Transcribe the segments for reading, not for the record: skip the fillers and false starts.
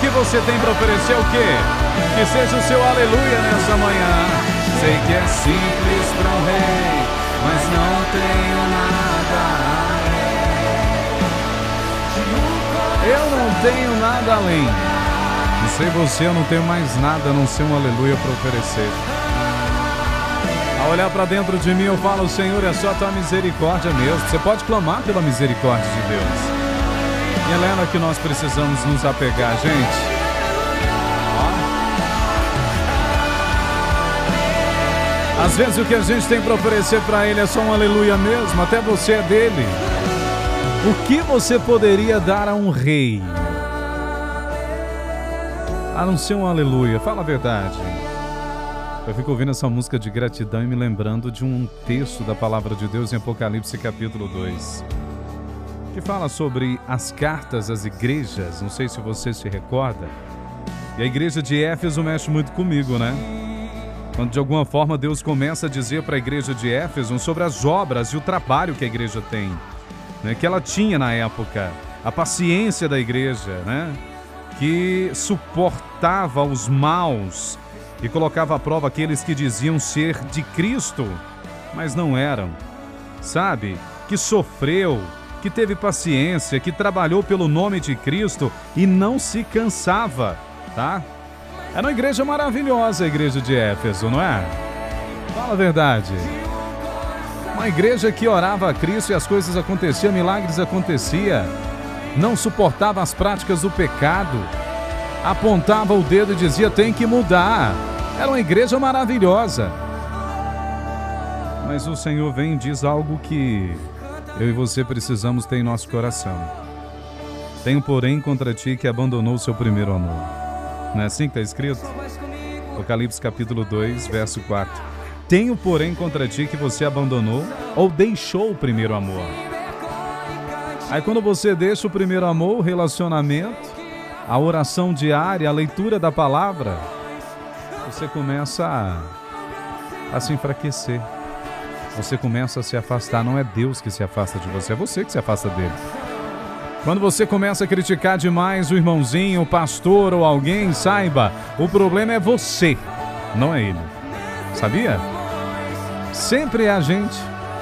que você tem para oferecer o quê? Que seja o seu aleluia nessa manhã. Sei que é simples para um rei, mas não tenho nada além. Eu não tenho nada além. Não sei você, eu não tenho mais nada a não ser um aleluia para oferecer. Ao olhar para dentro de mim, eu falo, Senhor, é só tua misericórdia mesmo. Você pode clamar pela misericórdia de Deus. E é nela que nós precisamos nos apegar, gente. Ó. Às vezes o que a gente tem para oferecer para Ele é só um aleluia mesmo, até você é dele. O que você poderia dar a um rei? A não ser um aleluia, fala a verdade. Eu fico ouvindo essa música de gratidão e me lembrando de um texto da Palavra de Deus em Apocalipse capítulo 2. Que fala sobre as cartas às igrejas, não sei se você se recorda. E a igreja de Éfeso mexe muito comigo, né? Quando de alguma forma Deus começa a dizer para a igreja de Éfeso sobre as obras e o trabalho que a igreja tem, né? Que ela tinha na época, a paciência da igreja, né? Que suportava os maus e colocava à prova aqueles que diziam ser de Cristo, mas não eram, sabe? Que sofreu, que teve paciência, que trabalhou pelo nome de Cristo e não se cansava, tá? Era uma igreja maravilhosa, a igreja de Éfeso, não é? Fala a verdade. Uma igreja que orava a Cristo e as coisas aconteciam, milagres aconteciam. Não suportava as práticas do pecado. Apontava o dedo e dizia, tem que mudar. Era uma igreja maravilhosa. Mas o Senhor vem e diz algo que eu e você precisamos ter em nosso coração. Tenho, porém, contra ti que abandonou o seu primeiro amor. Não é assim que está escrito? Apocalipse capítulo 2, verso 4. Tenho, porém, contra ti que você abandonou ou deixou o primeiro amor. Aí quando você deixa o primeiro amor, o relacionamento, a oração diária, a leitura da palavra, você começa a se enfraquecer. Você começa a se afastar. Não é Deus que se afasta de você, é você que se afasta dele. Quando você começa a criticar demais o irmãozinho, o pastor ou alguém, saiba, o problema é você, não é ele. Sabia? Sempre é a gente.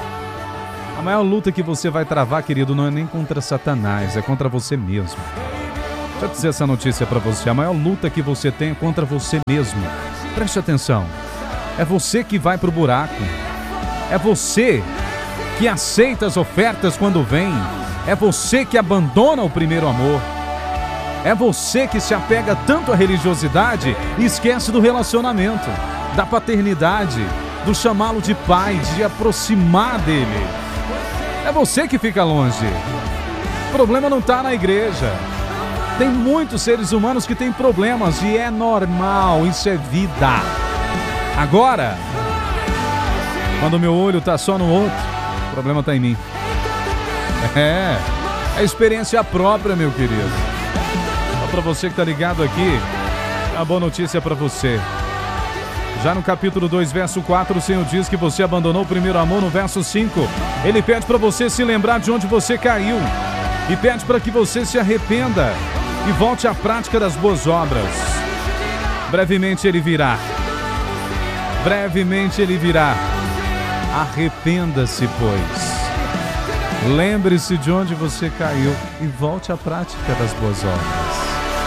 A maior luta que você vai travar, querido, não é nem contra Satanás, é contra você mesmo. Deixa eu dizer essa notícia para você. A maior luta que você tem é contra você mesmo. Preste atenção. É você que vai pro buraco. É você que aceita as ofertas quando vem. É você que abandona o primeiro amor. É você que se apega tanto à religiosidade e esquece do relacionamento, da paternidade, do chamá-lo de pai, de aproximar dele. É você que fica longe. O problema não está na igreja. Tem muitos seres humanos que têm problemas e é normal, isso é vida. Agora, quando o meu olho está só no outro, o problema está em mim. É experiência própria, meu querido. Só para você que está ligado aqui, uma boa notícia para você. Já no capítulo 2, verso 4, o Senhor diz que você abandonou o primeiro amor. No verso 5, Ele pede para você se lembrar de onde você caiu e pede para que você se arrependa e volte à prática das boas obras. Brevemente Ele virá. Brevemente Ele virá. Arrependa-se, pois. Lembre-se de onde você caiu e volte à prática das boas obras.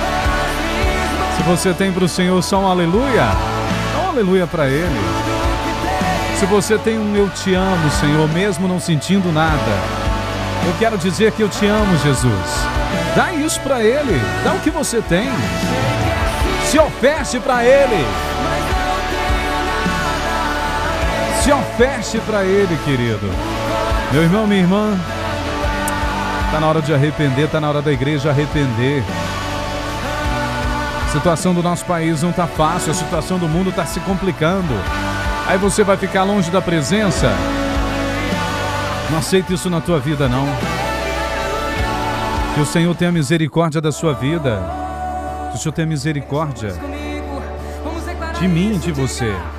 Se você tem para o Senhor só um aleluia, dá um aleluia para Ele. Se você tem um eu te amo, Senhor, mesmo não sentindo nada, eu quero dizer que eu te amo, Jesus. Dá isso para Ele, dá o que você tem. Se oferte para Ele. Se oferte para Ele, querido. Meu irmão, minha irmã, está na hora de arrepender, está na hora da igreja arrepender. A situação do nosso país não está fácil, a situação do mundo está se complicando. Aí você vai ficar longe da presença? Não aceite isso na tua vida, não. Que o Senhor tenha misericórdia da sua vida. Que o Senhor tenha misericórdia de mim e de você.